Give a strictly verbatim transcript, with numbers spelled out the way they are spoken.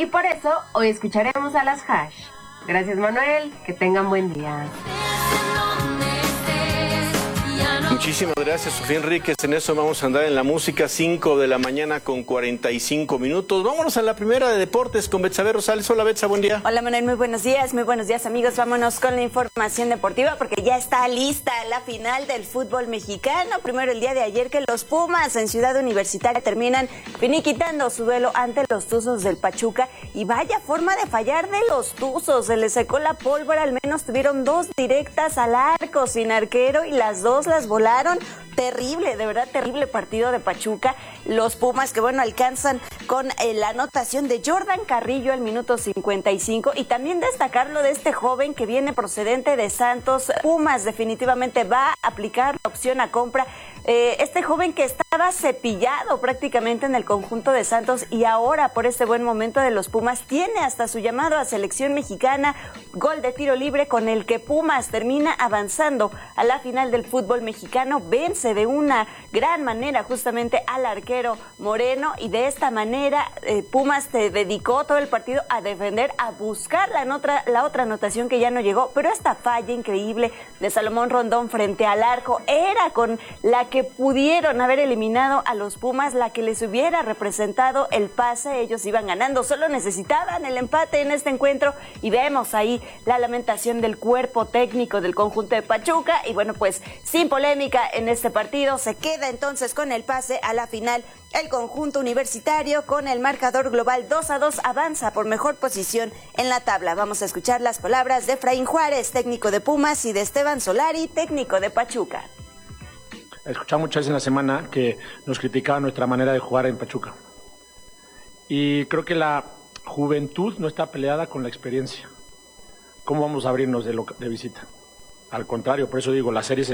y por eso hoy escucharemos a las Hash. Gracias, Manuel, que tengan buen día. Muchísimas gracias, Sofía Enríquez. En eso vamos a andar en la música, cinco de la mañana con cuarenta y cinco minutos. Vámonos a la primera de deportes con Betsabe Rosales. Hola, Betsa, buen día. Hola, Manuel, muy buenos días, muy buenos días, amigos. Vámonos con la información deportiva porque ya está lista la final del fútbol mexicano. Primero, el día de ayer, que los Pumas en Ciudad Universitaria terminan finiquitando su duelo ante los Tuzos del Pachuca. Y vaya forma de fallar de los Tuzos. Se les secó la pólvora, al menos tuvieron dos directas al arco sin arquero y las dos las volaron. Terrible, de verdad, terrible partido de Pachuca. Los Pumas que, bueno, alcanzan con eh, la anotación de Jordan Carrillo al minuto cincuenta y cinco. Y también destacarlo de este joven que viene procedente de Santos. Pumas definitivamente va a aplicar la opción a compra. Eh, este joven que estaba cepillado prácticamente en el conjunto de Santos y ahora por este buen momento de los Pumas tiene hasta su llamado a selección mexicana, gol de tiro libre con el que Pumas termina avanzando a la final del fútbol mexicano, vence de una gran manera justamente al arquero Moreno y de esta manera eh, Pumas se dedicó todo el partido a defender, a buscar la otra, la otra anotación que ya no llegó, pero esta falla increíble de Salomón Rondón frente al arco era con la que que pudieron haber eliminado a los Pumas, la que les hubiera representado el pase. Ellos iban ganando, solo necesitaban el empate en este encuentro y vemos ahí la lamentación del cuerpo técnico del conjunto de Pachuca y bueno, pues sin polémica en este partido se queda entonces con el pase a la final. El conjunto universitario con el marcador global dos a dos avanza por mejor posición en la tabla. Vamos a escuchar las palabras de Efraín Juárez, técnico de Pumas, y de Esteban Solari, técnico de Pachuca. Escuchaba muchas veces en la semana que nos criticaban nuestra manera de jugar en Pachuca. Y creo que la juventud no está peleada con la experiencia. ¿Cómo vamos a abrirnos de, lo, de visita? Al contrario, por eso digo, la serie se